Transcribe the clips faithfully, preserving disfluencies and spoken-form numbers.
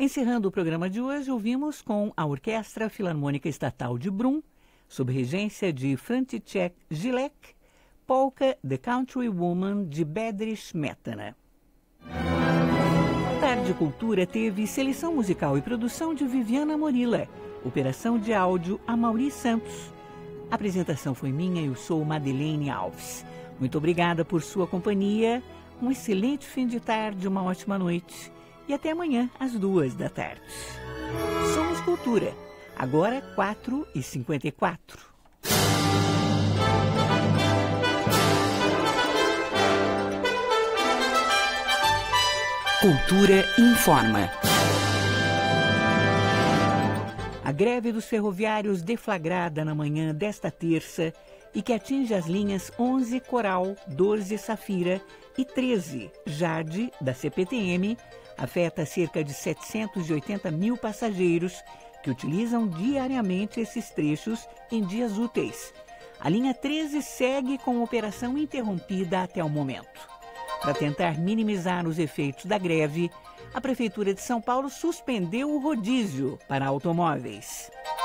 Encerrando o programa de hoje, ouvimos com a Orquestra Filarmônica Estatal de Brum, sob regência de František Жилек, polca The Country Woman de Bedřich Smetana. Tarde Cultura teve seleção musical e produção de Viviana Morila, operação de áudio Amaury Santos. A apresentação foi minha, eu sou Madeleine Alves. Muito obrigada por sua companhia, um excelente fim de tarde, uma ótima noite e até amanhã às duas da tarde. Somos Cultura, agora quatro e cinquenta e quatro. Cultura informa. A greve dos ferroviários deflagrada na manhã desta terça e que atinge as linhas onze Coral, doze Safira e treze Jade da C P T M afeta cerca de setecentos e oitenta mil passageiros que utilizam diariamente esses trechos em dias úteis. A linha treze segue com operação interrompida até o momento. Para tentar minimizar os efeitos da greve, a Prefeitura de São Paulo suspendeu o rodízio para automóveis.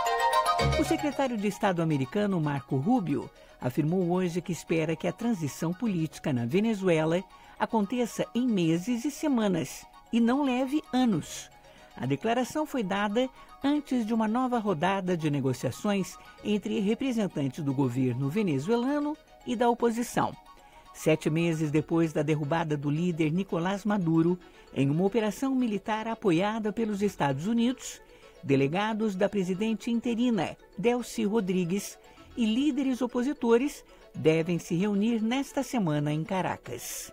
O secretário de Estado americano, Marco Rubio, afirmou hoje que espera que a transição política na Venezuela aconteça em meses e semanas e não leve anos. A declaração foi dada antes de uma nova rodada de negociações entre representantes do governo venezuelano e da oposição. Sete meses depois da derrubada do líder Nicolás Maduro, em uma operação militar apoiada pelos Estados Unidos, delegados da presidente interina, Delcy Rodrigues, e líderes opositores devem se reunir nesta semana em Caracas.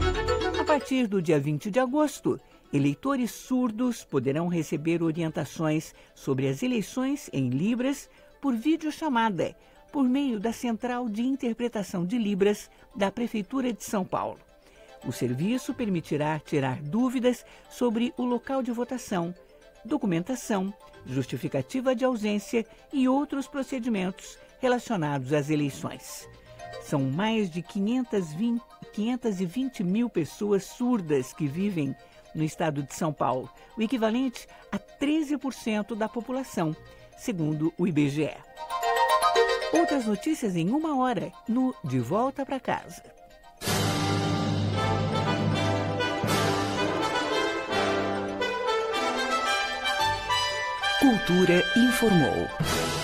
A partir do dia vinte de agosto, eleitores surdos poderão receber orientações sobre as eleições em Libras por videochamada, por meio da Central de Interpretação de Libras da Prefeitura de São Paulo. O serviço permitirá tirar dúvidas sobre o local de votação, documentação, justificativa de ausência e outros procedimentos relacionados às eleições. São mais de quinhentas e vinte mil pessoas surdas que vivem no estado de São Paulo, o equivalente a treze por cento da população, segundo o I B G E. Outras notícias em uma hora no De Volta para Casa. Cultura informou.